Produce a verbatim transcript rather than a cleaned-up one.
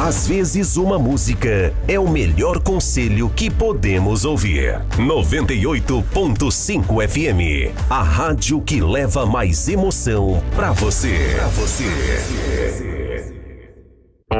Às vezes uma música é o melhor conselho que podemos ouvir. noventa e oito ponto cinco F M, a rádio que leva mais emoção pra você. Pra você.